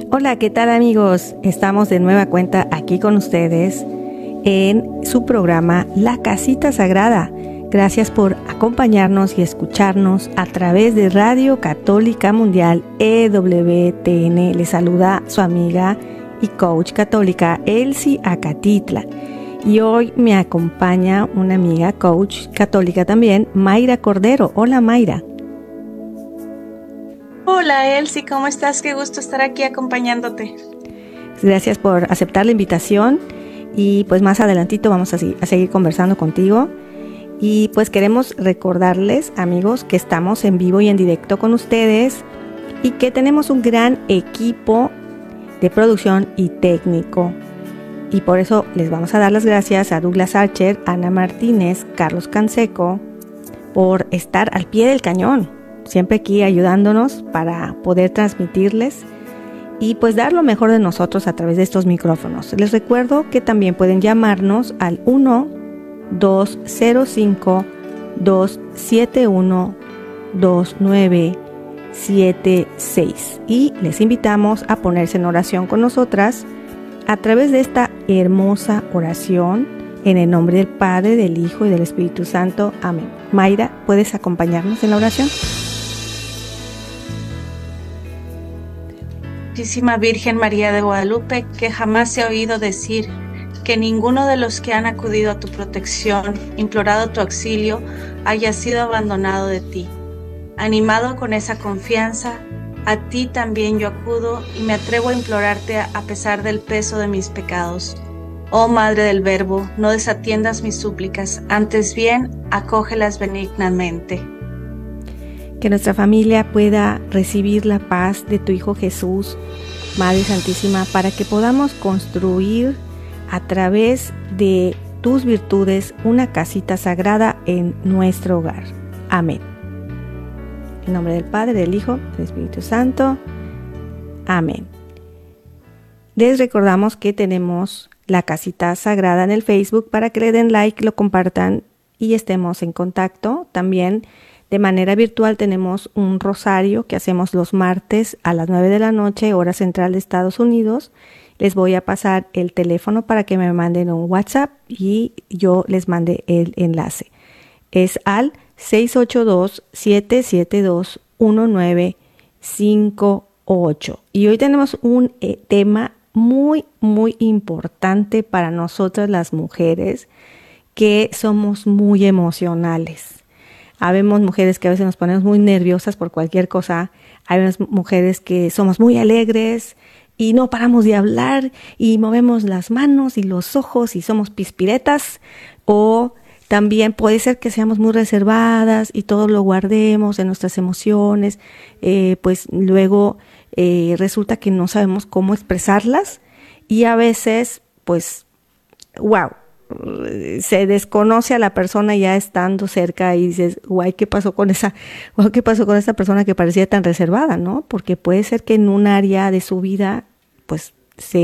Hola, ¿qué tal amigos? Estamos de nueva cuenta aquí con ustedes en su programa La Casita Sagrada. Gracias por acompañarnos y escucharnos a través de Radio Católica Mundial EWTN. Les saluda su amiga y coach católica Elsie Acatitla. Y hoy me acompaña una amiga coach católica también, Mayra Cordero. Hola Mayra. Hola Elsie, ¿cómo estás? Qué gusto estar aquí acompañándote. Gracias por aceptar la invitación y pues más adelantito vamos a seguir conversando contigo. Y pues queremos recordarles, amigos, que estamos en vivo y en directo con ustedes y que tenemos un gran equipo de producción y técnico. Y por eso les vamos a dar las gracias a Douglas Archer, Ana Martínez, Carlos Canseco, por estar al pie del cañón, siempre aquí ayudándonos para poder transmitirles y pues dar lo mejor de nosotros a través de estos micrófonos. Les recuerdo que también pueden llamarnos al 1-205-271-2976 y les invitamos a ponerse en oración con nosotras a través de esta hermosa oración en el nombre del Padre, del Hijo y del Espíritu Santo. Amén. Mayra, ¿puedes acompañarnos en la oración? Santísima Virgen María de Guadalupe, que jamás se ha oído decir que ninguno de los que han acudido a tu protección, implorado tu auxilio, haya sido abandonado de ti. Animado con esa confianza, a ti también yo acudo y me atrevo a implorarte a pesar del peso de mis pecados. Oh Madre del Verbo, no desatiendas mis súplicas, antes bien, acógelas benignamente. Que nuestra familia pueda recibir la paz de tu Hijo Jesús, Madre Santísima, para que podamos construir a través de tus virtudes una casita sagrada en nuestro hogar. Amén. En nombre del Padre, del Hijo, del Espíritu Santo. Amén. Les recordamos que tenemos la casita sagrada en el Facebook para que le den like, lo compartan y estemos en contacto. También de manera virtual tenemos un rosario que hacemos los martes a las 9 de la noche, hora central de Estados Unidos. Les voy a pasar el teléfono para que me manden un WhatsApp y yo les mande el enlace. Es al 682-772-1958. Y hoy tenemos un tema muy, muy importante para nosotras las mujeres que somos muy emocionales. Habemos mujeres que a veces nos ponemos muy nerviosas por cualquier cosa. Hay mujeres que somos muy alegres y no paramos de hablar y movemos las manos y los ojos y somos pispiretas. O también puede ser que seamos muy reservadas y todo lo guardemos en nuestras emociones. Pues luego resulta que no sabemos cómo expresarlas y a veces, pues, wow, se desconoce a la persona ya estando cerca y dices, guay, ¿qué pasó con esa persona que parecía tan reservada, ¿no? Porque puede ser que en un área de su vida, pues, se